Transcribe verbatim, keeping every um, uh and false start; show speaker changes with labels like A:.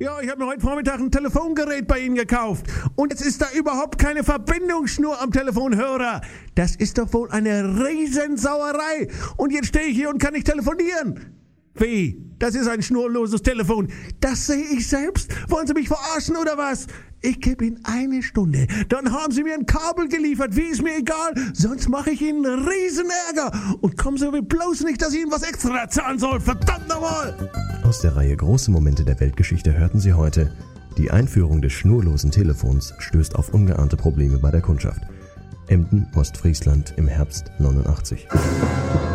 A: Ja, ich habe mir heute Vormittag ein Telefongerät bei Ihnen gekauft. Und jetzt ist da überhaupt keine Verbindungsschnur am Telefonhörer. Das ist doch wohl eine Riesensauerei. Und jetzt stehe ich hier und kann nicht telefonieren. Wie? Das ist ein schnurloses Telefon. Das sehe ich selbst. Wollen Sie mich verarschen oder was? Ich gebe Ihnen eine Stunde. Dann haben Sie mir ein Kabel geliefert. Wie ist mir egal. Sonst mache ich Ihnen einen riesen Ärger. Und kommen Sie mir bloß nicht, dass ich Ihnen was extra zahlen soll. Verdammt nochmal!
B: Aus der Reihe Große Momente der Weltgeschichte hörten Sie heute: Die Einführung des schnurlosen Telefons stößt auf ungeahnte Probleme bei der Kundschaft. Emden, Ostfriesland im Herbst neunundachtzig.